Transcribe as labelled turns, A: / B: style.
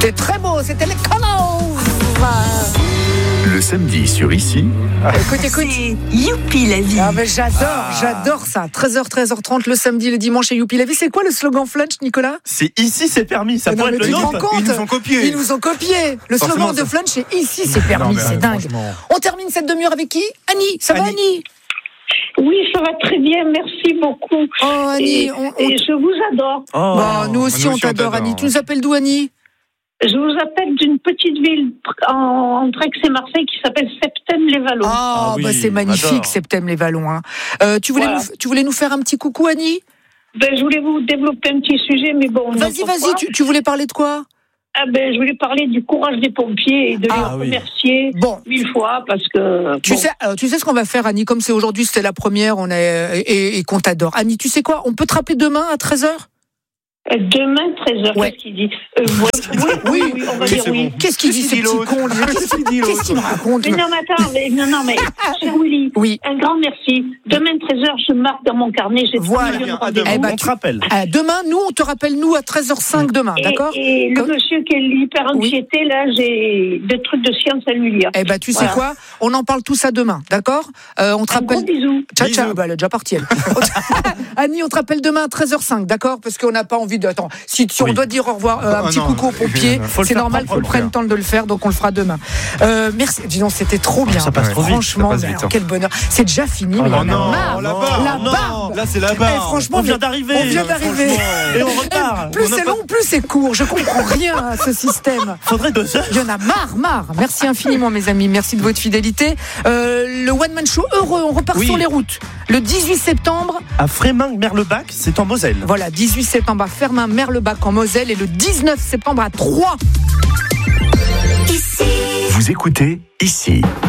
A: C'était très beau, c'était les Connors.
B: Le samedi sur Ici.
A: Écoute.
C: C'est Youpi la vie.
A: Ah mais j'adore ça. 13h, 13h30 le samedi, le dimanche chez Youpi la vie. C'est quoi le slogan Flunch, Nicolas?
D: C'est ici, c'est permis. Ça pourrait être le nôtre.
A: Ils nous ont copié. Le slogan de Flunch, c'est ici, c'est permis. C'est dingue. On termine cette demi-heure avec qui? Annie, ça va Annie?
E: Oui, ça va très bien, merci beaucoup.
A: Oh Annie,
E: et je vous adore.
A: Nous aussi on t'adore Annie. Tu nous appelles d'où Annie?
E: Je vous appelle d'une petite ville entre Aix et Marseille qui s'appelle Septèmes-les-Vallons.
A: C'est magnifique, Septèmes-les-Vallons. Hein. Tu voulais nous faire un petit coucou Annie?
E: Je voulais vous développer un petit sujet, mais bon.
A: Vas-y, tu voulais parler de quoi?
E: Je voulais parler du courage des pompiers et de les remercier 1000 fois parce que...
A: Tu sais ce qu'on va faire, Annie, comme c'est aujourd'hui, c'était la première, et qu'on t'adore. Annie, tu sais quoi? On peut te rappeler demain à 13h?
E: Demain, 13h, qu'est-ce qu'il dit? Oui, on va dire oui.
A: Qu'est-ce qu'il dit, ce petit con? Qu'est-ce qu'il me raconte?
E: Mais cher Willy, un grand merci. Demain, 13h, je marque dans mon carnet, j'ai 3 millions de rendez-vous.
D: On te rappelle.
A: Demain, on te rappelle, nous, à 13h05 demain, d'accord?
E: Et le monsieur qui est l'hyper-anxiété, là, j'ai des trucs de science à lui lire.
A: Tu sais quoi? On en parle tout ça demain, d'accord? On te rappelle.
E: Gros bisous.
A: Ciao. Elle est déjà partie, elle. Annie, on te rappelle demain à 13h05, d'accord? Parce qu'on n'a pas envie de... Attends, si on doit dire au revoir, un petit coucou aux pompiers, c'est normal, faut prendre le temps de le faire, donc on le fera demain. Merci. Dis donc, c'était trop bien.
D: Ça passe trop vite.
A: Franchement, quel bonheur. C'est déjà fini, mais on a marre. La barbe.
D: Là, c'est la barbe.
A: Franchement,
D: on vient d'arriver. Et on repart.
A: Plus c'est long, plus c'est court. Je comprends rien à ce système.
D: Faudrait 2 heures.
A: Il y en a marre. Merci infiniment, mes amis. Merci de votre fidélité. Le One Man Show heureux. On repart sur les routes. Le 18 septembre.
D: À Frémin-Merlebach, c'est en Moselle.
A: Voilà, 18 septembre à Frémin-Merlebach en Moselle et le 19 septembre à Troyes.
B: Vous écoutez Ici.